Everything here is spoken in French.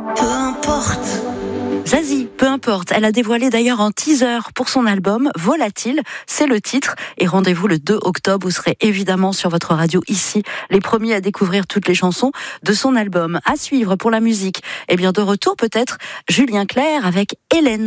Peu importe. Zazie, peu importe. Elle a dévoilé d'ailleurs un teaser pour son album Volatile, c'est le titre. Et rendez-vous le 2 octobre, vous serez évidemment sur votre radio ici, les premiers à découvrir toutes les chansons de son album. À suivre pour la musique. Et bien de retour peut-être Julien Clerc avec Hélène.